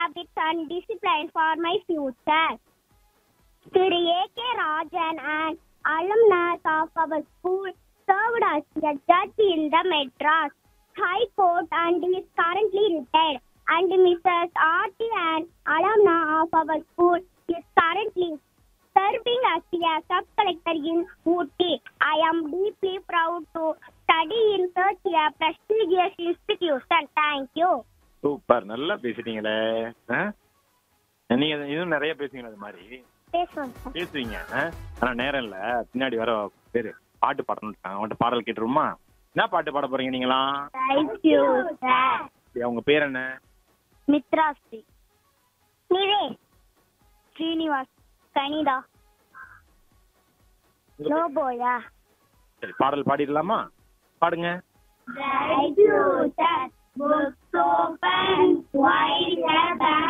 habits and discipline for my future. Sri A.K. Rajan, an alumnus of our school, served as a judge in the Madras High Court and is currently retired. And Mrs. R.T., an alumna of our school, is currently serving as a sub-collector in Ooty. I am deeply proud to study in such a prestigious institution. Thank you. Super, நல்லா பேசிட்டீங்களே. நீங்க இன்னும் நிறைய பேசுவீங்க. அது மாதிரி பேசுவீங்க. ஆனா நேரம் இல்ல, பின்னாடி வர பேரு பாட்டு பாடணும். அவன்கிட்ட பாடல் கேட்டுருமா? என்ன பாட்டு பாட போறீங்க நீங்களா? உங்க பேர் என்ன? மித்ராஸ்ரீ. நிவே ஸ்ரீனிவாஸ் கனிதா லோபோயா. சரி, பாடல் பாடிடலாமா? பாடுங்க. Books open, wide